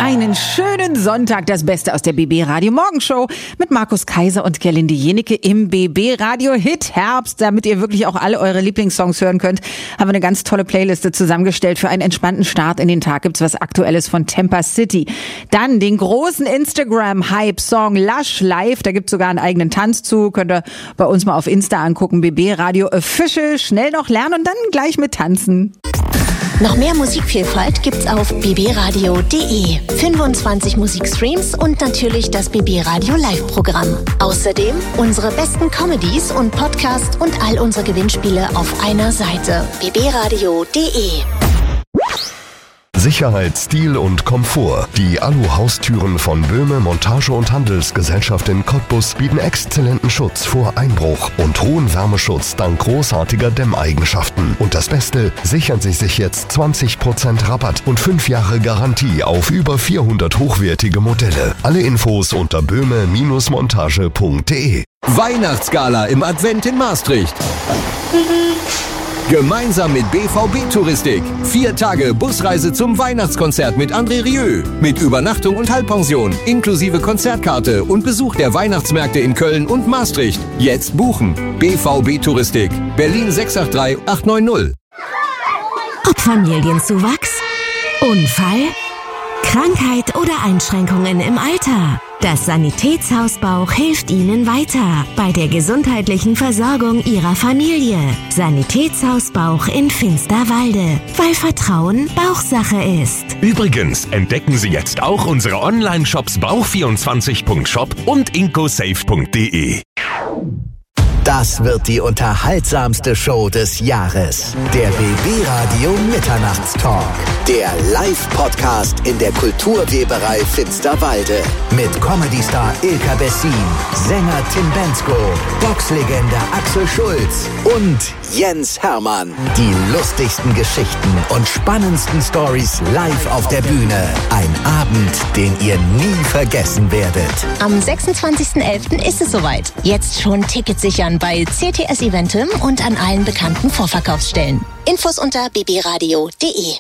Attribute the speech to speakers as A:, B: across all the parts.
A: Einen schönen Sonntag, das Beste aus der BB Radio Morgenshow mit Markus Kaiser und Gerlinde Jenecke im BB Radio Hit Herbst. Damit ihr wirklich auch alle eure Lieblingssongs hören könnt, haben wir eine ganz tolle Playliste zusammengestellt. Für einen entspannten Start in den Tag gibt's was Aktuelles von Tampa City. Dann den großen Instagram-Hype-Song Lush Live. Da gibt's sogar einen eigenen Tanz zu. Könnt ihr bei uns mal auf Insta angucken. BB Radio Official. Schnell noch lernen und dann gleich mit tanzen.
B: Noch mehr Musikvielfalt gibt's auf bbradio.de. 25 Musikstreams und natürlich das BB Radio Live-Programm. Außerdem unsere besten Comedies und Podcasts und all unsere Gewinnspiele auf einer Seite. bbradio.de.
C: Sicherheit, Stil und Komfort. Die Alu-Haustüren von Böhme Montage- und Handelsgesellschaft in Cottbus bieten exzellenten Schutz vor Einbruch und hohen Wärmeschutz dank großartiger Dämmeigenschaften. Und das Beste, sichern Sie sich jetzt 20% Rabatt und 5 Jahre Garantie auf über 400 hochwertige Modelle. Alle Infos unter böhme-montage.de.
D: Weihnachtsgala im Advent in Maastricht. Gemeinsam mit BVB Touristik. 4 Tage Busreise zum Weihnachtskonzert mit André Rieu. Mit Übernachtung und Halbpension, inklusive Konzertkarte und Besuch der Weihnachtsmärkte in Köln und Maastricht. Jetzt buchen. BVB Touristik. Berlin 683 890.
B: Ob Familienzuwachs, Unfall, Krankheit oder Einschränkungen im Alter. Das Sanitätshaus Bauch hilft Ihnen weiter bei der gesundheitlichen Versorgung Ihrer Familie. Sanitätshaus Bauch in Finsterwalde, weil Vertrauen Bauchsache ist.
E: Übrigens entdecken Sie jetzt auch unsere Online-Shops bauch24.shop und incosafe.de.
F: Das wird die unterhaltsamste Show des Jahres. Der BB Radio Mitternachtstalk. Der Live-Podcast in der Kulturweberei Finsterwalde. Mit Comedy-Star Ilka Bessin, Sänger Tim Bendzko, Boxlegende Axel Schulz und Jens Hermann. Die lustigsten Geschichten und spannendsten Stories live auf der Bühne. Ein Abend, den ihr nie vergessen werdet.
B: Am 26.11. ist es soweit. Jetzt schon Tickets sichern bei CTS Eventim und an allen bekannten Vorverkaufsstellen. Infos unter bbradio.de.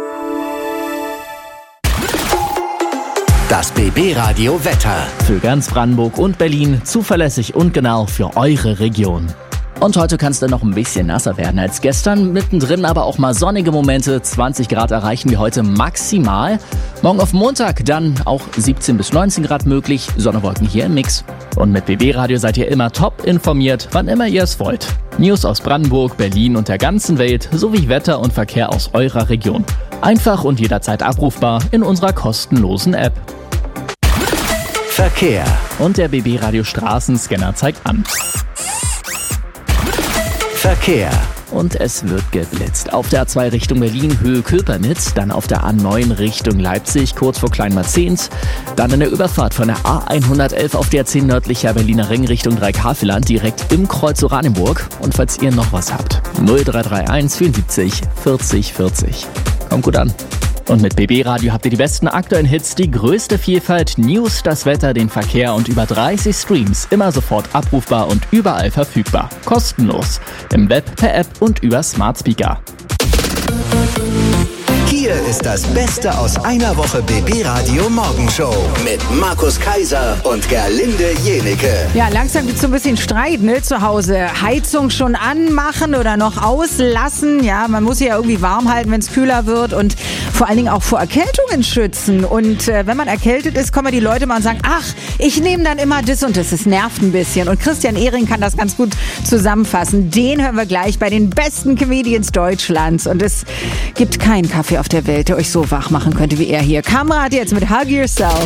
F: Das BB Radio Wetter.
G: Für ganz Brandenburg und Berlin zuverlässig und genau für eure Region. Und heute kann es dann noch ein bisschen nasser werden als gestern. Mittendrin aber auch mal sonnige Momente. 20 Grad erreichen wir heute maximal. Morgen auf Montag dann auch 17 bis 19 Grad möglich. Sonnewolken hier im Mix. Und mit BB Radio seid ihr immer top informiert, wann immer ihr es wollt. News aus Brandenburg, Berlin und der ganzen Welt sowie Wetter und Verkehr aus eurer Region. Einfach und jederzeit abrufbar in unserer kostenlosen App.
F: Verkehr.
G: Und der BB Radio Straßenscanner zeigt an.
F: Verkehr.
G: Und es wird geblitzt. Auf der A2 Richtung Berlin, Höhe Köpernitz, dann auf der A9 Richtung Leipzig, kurz vor Kleinmarzehns, dann in der Überfahrt von der A111 auf der 10 nördlicher Berliner Ring Richtung Dreikafeland, direkt im Kreuz Oranienburg. Und falls ihr noch was habt, 0331 74 40 40. Kommt gut an. Und mit BB Radio habt ihr die besten aktuellen Hits, die größte Vielfalt, News, das Wetter, den Verkehr und über 30 Streams. Immer sofort abrufbar und überall verfügbar. Kostenlos. Im Web, per App und über Smart Speaker.
F: Hier ist das Beste aus einer Woche BB Radio Morgenshow mit Markus Kaiser und Gerlinde Jenecke.
A: Ja, langsam gibt's so ein bisschen Streit, ne, zu Hause. Heizung schon anmachen oder noch auslassen. Ja, man muss sie ja irgendwie warm halten, wenn es kühler wird und vor allen Dingen auch vor Erkältungen schützen. Und wenn man erkältet ist, kommen die Leute mal und sagen, ach, ich nehme dann immer das und das. Es nervt ein bisschen. Und Christian Ehring kann das ganz gut zusammenfassen. Den hören wir gleich bei den besten Comedians Deutschlands. Und es gibt keinen Kaffee auf der Welt, der euch so wach machen könnte wie er hier. Kamrat jetzt mit Hug Yourself.